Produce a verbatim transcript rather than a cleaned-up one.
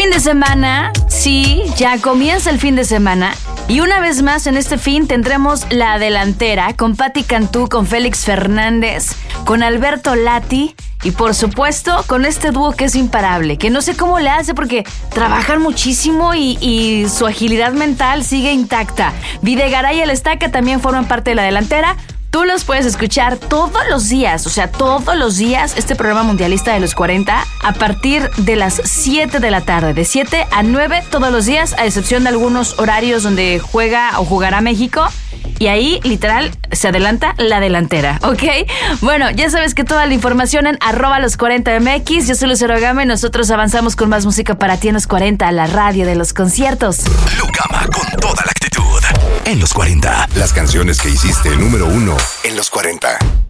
fin de semana, sí, ya comienza el fin de semana. Y una vez más en este fin tendremos La Delantera con Patti Cantú, con Félix Fernández, con Alberto Lati y por supuesto con este dúo que es imparable, que no sé cómo le hace porque trabajan muchísimo y, y su agilidad mental sigue intacta. Videgaray y El Estaca también forman parte de La Delantera. Tú los puedes escuchar todos los días, o sea, todos los días, este programa mundialista de los cuarenta, a partir de las siete de la tarde, de siete a nueve todos los días, a excepción de algunos horarios donde juega o jugará México. Y ahí, literal, se adelanta La Delantera, ¿ok? Bueno, ya sabes que toda la información en arroba los cuarenta M X. Yo soy Lucero Gama y nosotros avanzamos con más música para ti en los cuarenta, la radio de los conciertos. Lucama con toda la actitud. En los cuarenta, las canciones que hiciste número uno en los cuarenta.